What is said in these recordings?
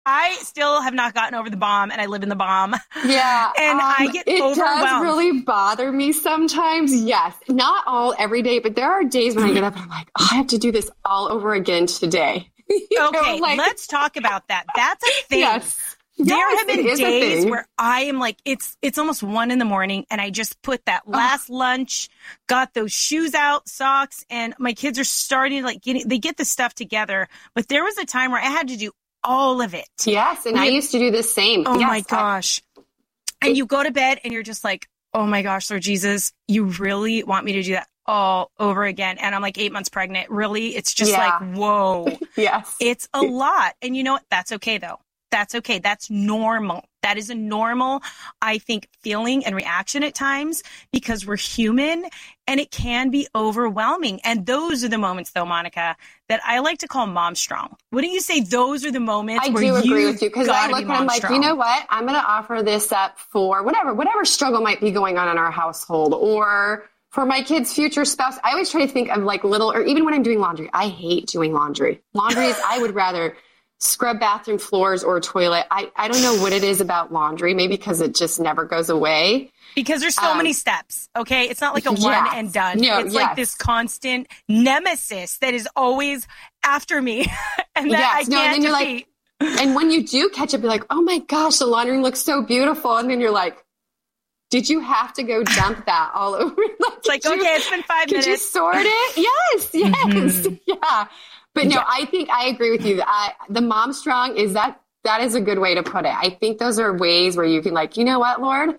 I still have not gotten over the bomb, and I live in the bomb. Yeah. And I get overwhelmed. It does really bother me sometimes. Yes. Not all every day, but there are days when I get up and I'm like, oh, I have to do this all over again today. Okay, let's talk about that. That's a thing. Yes. There have been days where I am like, it's almost 1 a.m. and I just put that last lunch, got those shoes out, socks, and my kids are starting to they get the stuff together. But there was a time where I had to do all of it. Yes, and I used to do the same. Oh my gosh. And you go to bed and you're just like, oh my gosh, Lord Jesus, you really want me to do that all over again? And I'm like 8 months pregnant. Really? It's just like, whoa. Yes. It's a lot. And you know what? That's okay though. That's okay. That's normal. That is a normal, I think, feeling and reaction at times because we're human and it can be overwhelming. And those are the moments, though, Monica, that I like to call mom strong. Wouldn't you say those are the moments where you agree with you because I look and I'm like, strong. You know what? I'm going to offer this up for whatever struggle might be going on in our household or for my kid's future spouse. I always try to think of like little, or even when I'm doing laundry, I hate doing laundry. Laundry is, I would rather scrub bathroom floors or toilet. I don't know what it is about laundry. Maybe because it just never goes away. Because there's so many steps, okay? It's not like a one and done. No, it's like this constant nemesis that is always after me and that I can't defeat. And when you do catch up, you're like, oh my gosh, the laundry looks so beautiful. And then you're like, did you have to go dump that all over? Okay, it's been 5 minutes. Did you sort it? Yes. Mm-hmm. Yeah. But no, I think I agree with you. The mom strong is that is a good way to put it. I think those are ways where you can like, you know what, Lord,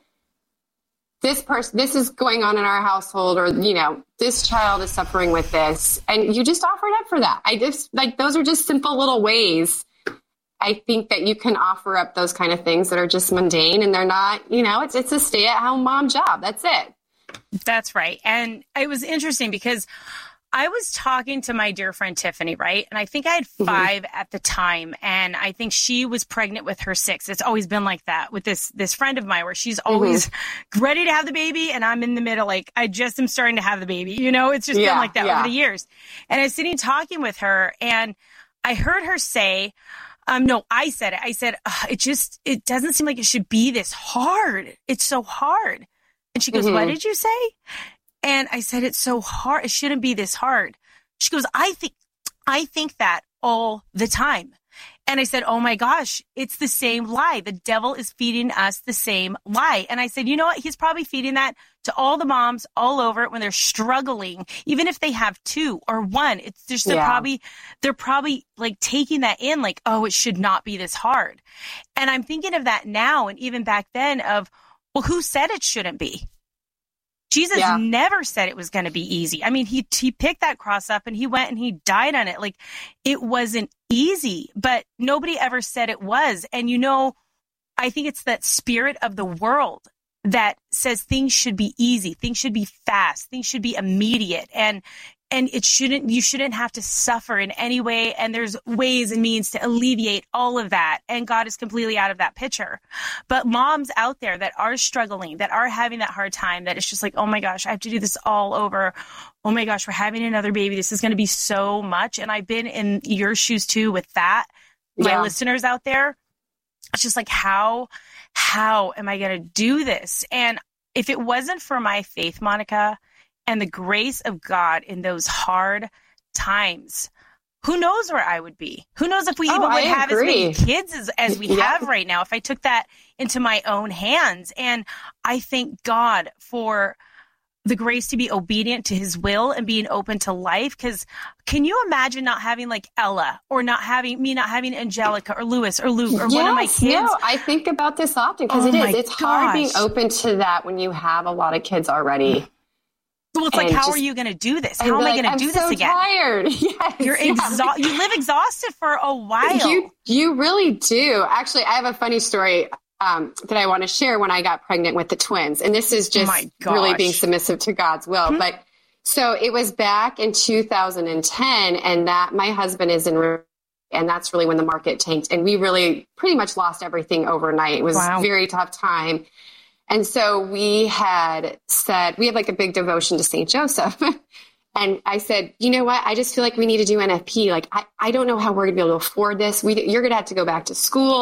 this is going on in our household, or, you know, this child is suffering with this. And you just offer it up for that. I just like, those are just simple little ways. I think that you can offer up those kind of things that are just mundane and they're not, you know, it's a stay-at-home mom job. That's it. That's right. And it was interesting because I was talking to my dear friend Tiffany, right? And I think I had 5 at the time. And I think she was pregnant with her 6. It's always been like that with this friend of mine where she's always ready to have the baby. And I'm in the middle, like I just am starting to have the baby. You know, it's just been like that over the years. And I was sitting talking with her and I heard her say, I said it. I said, it doesn't seem like it should be this hard. It's so hard. And she goes, what did you say? And I said, it's so hard. It shouldn't be this hard. She goes, I think that all the time. And I said, oh my gosh, it's the same lie. The devil is feeding us the same lie. And I said, you know what? He's probably feeding that to all the moms all over when they're struggling, even if they have 2 or 1. It's just, they're probably like taking that in like, oh, it should not be this hard. And I'm thinking of that now. And even back then of, well, who said it shouldn't be? Jesus never said it was going to be easy. I mean, he picked that cross up and he went and he died on it. Like it wasn't easy, but nobody ever said it was. And, you know, I think it's that spirit of the world that says things should be easy. Things should be fast. Things should be immediate. And you shouldn't have to suffer in any way. And there's ways and means to alleviate all of that. And God is completely out of that picture. But moms out there that are struggling, that are having that hard time, that it's just like, oh my gosh, I have to do this all over. Oh my gosh, we're having another baby. This is going to be so much. And I've been in your shoes too with that. My listeners out there, it's just like, how am I going to do this? And if it wasn't for my faith, Monica, and the grace of God in those hard times, who knows where I would be? Who knows if we even would have as many kids as we have right now, if I took that into my own hands. And I thank God for the grace to be obedient to his will and being open to life. Because can you imagine not having like Ella or not having Angelica or Lewis or Luke or one of my kids? No, I think about this often because it's hard being open to that when you have a lot of kids already. Well, it's like, how are you going to do this? How am I going to do this again? I'm so tired. Yes, you live exhausted for a while. You really do. Actually, I have a funny story that I want to share when I got pregnant with the twins. And this is just really being submissive to God's will. But so it was back in 2010 and that my husband is in, and that's really when the market tanked. And we really pretty much lost everything overnight. It was a very tough time. And so we had like a big devotion to St. Joseph. And I said, you know what? I just feel like we need to do NFP. Like, I don't know how we're going to be able to afford this. You're going to have to go back to school.